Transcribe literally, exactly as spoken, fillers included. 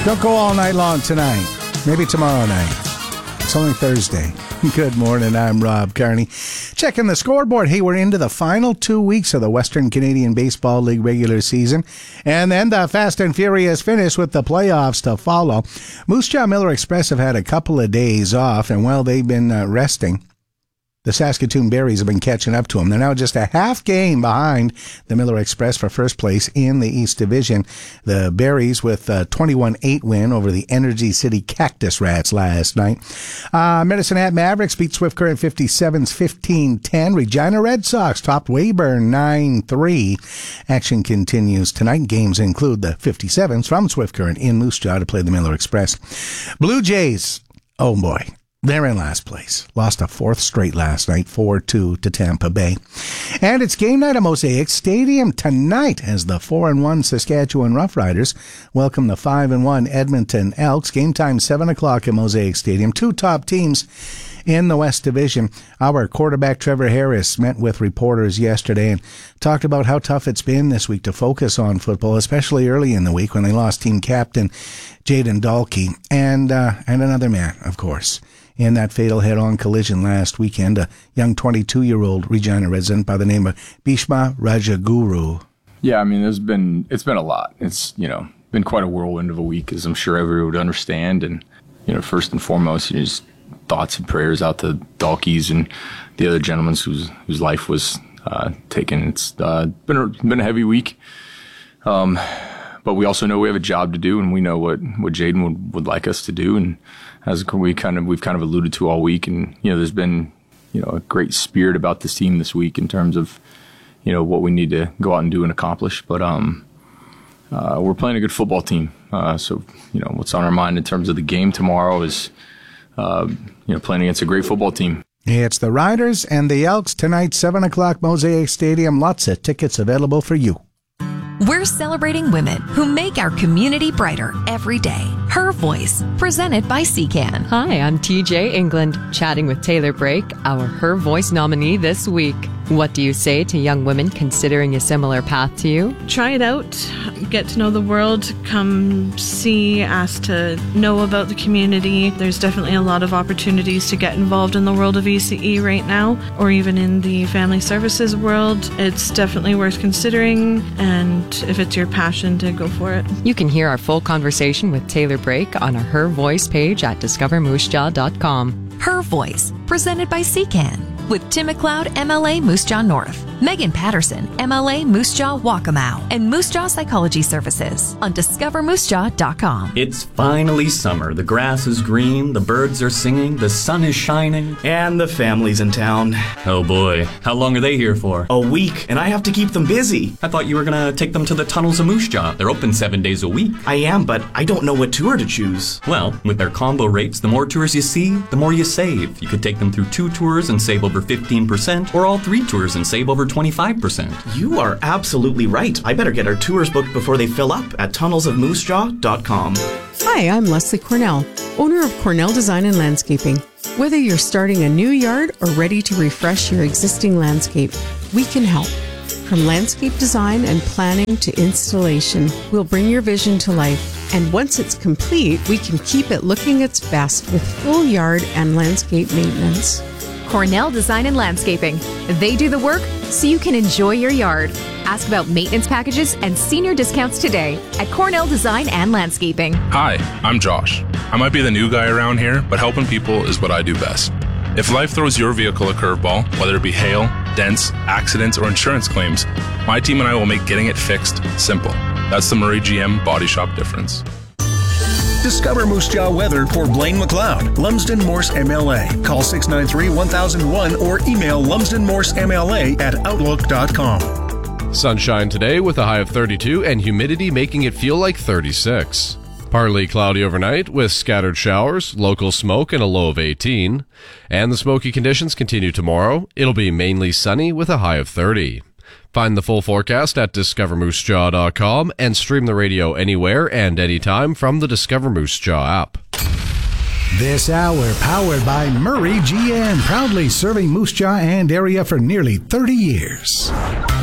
Don't go all night long tonight. Maybe tomorrow night. It's only Thursday. Good morning, I'm Rob Carney. Checking the scoreboard. Hey, we're into the final two weeks of the Western Canadian Baseball League regular season. And then the fast and furious finish with the playoffs to follow. Moose Jaw Miller Express have had a couple of days off, and while they've been uh, resting, the Saskatoon Berries have been catching up to them. They're now just a half game behind the Miller Express for first place in the East Division. The Berries with a twenty-one eight win over the Energy City Cactus Rats last night. Uh, Medicine Hat Mavericks beat Swift Current fifty-seven fifteen ten. Regina Red Sox topped Weyburn nine three. Action continues tonight. Games include the fifty-sevens from Swift Current in Moose Jaw to play the Miller Express. Blue Jays, oh boy. They're in last place. Lost a fourth straight last night, four two to Tampa Bay. And it's game night at Mosaic Stadium tonight as the four and one Saskatchewan Roughriders welcome the five and one Edmonton Elks. Game time seven o'clock at Mosaic Stadium. Two top teams in the West Division. Our quarterback Trevor Harris met with reporters yesterday and talked about how tough it's been this week to focus on football, especially early in the week when they lost team captain Jaden Dahlke and, uh, and another man, of course, in that fatal head-on collision last weekend, a young twenty-two-year-old Regina resident by the name of Bhishma Rajaguru. Yeah, I mean, there's been it's been a lot. It's, you know, been quite a whirlwind of a week, as I'm sure everyone would understand. And, you know, first and foremost, you know, just thoughts and prayers out to Dahlke's and the other gentlemen whose whose life was uh, taken. It's uh, been a, been a heavy week. Um, but we also know we have a job to do, and we know what, what Jaden would, would like us to do. And as we kind of we've kind of alluded to all week, and you know, there's been you know a great spirit about this team this week in terms of you know what we need to go out and do and accomplish. But um, uh, we're playing a good football team, uh, so you know what's on our mind in terms of the game tomorrow is uh, you know playing against a great football team. It's the Riders and the Elks tonight, seven o'clock, Mosaic Stadium. Lots of tickets available for you. We're celebrating women who make our community brighter every day. Her Voice, presented by C CAN. Hi, I'm T J England, chatting with Taylor Brake, our Her Voice nominee this week. What do you say to young women considering a similar path to you? Try it out, get to know the world, come see, ask to know about the community. There's definitely a lot of opportunities to get involved in the world of E C E right now, or even in the family services world. It's definitely worth considering, and if it's your passion, to go for it. You can hear our full conversation with Taylor Brake on our Her Voice page at discover moose jaw dot com. Her Voice, presented by C CAN. With Tim McLeod, M L A Moose Jaw North, Megan Patterson, M L A Moose Jaw Waccamaw, and Moose Jaw Psychology Services on discover moose jaw dot com. It's finally summer. The grass is green, the birds are singing, the sun is shining. And the family's in town. Oh boy, how long are they here for? A week, and I have to keep them busy. I thought you were gonna take them to the tunnels of Moose Jaw. They're open seven days a week. I am, but I don't know what tour to choose. Well, with their combo rates, the more tours you see, the more you save. You could take them through two tours and save over fifteen percent, or all three tours and save over twenty-five percent. You are absolutely right. I better get our tours booked before they fill up at tunnels of moose jaw dot com. Hi, I'm Leslie Cornell, owner of Cornell Design and Landscaping. Whether you're starting a new yard or ready to refresh your existing landscape, we can help. From landscape design and planning to installation, we'll bring your vision to life. And once it's complete, we can keep it looking its best with full yard and landscape maintenance. Cornell Design and Landscaping. They do the work so you can enjoy your yard. Ask about maintenance packages and senior discounts today at Cornell Design and Landscaping. Hi, I'm Josh. I might be the new guy around here, but helping people is what I do best. If life throws your vehicle a curveball, whether it be hail, dents, accidents, or insurance claims, my team and I will make getting it fixed simple. That's the Murray G M Body Shop difference. Discover Moose Jaw weather for Blaine McLeod, Lumsden Morse M L A. Call six nine three, one thousand one or email lumsden morse m l a at outlook dot com. Sunshine today with a high of thirty-two and humidity making it feel like thirty-six. Partly cloudy overnight with scattered showers, local smoke, and a low of eighteen. And the smoky conditions continue tomorrow. It'll be mainly sunny with a high of thirty. Find the full forecast at discover moose jaw dot com and stream the radio anywhere and anytime from the Discover Moose Jaw app. This hour powered by Murray G M, proudly serving Moose Jaw and area for nearly thirty years.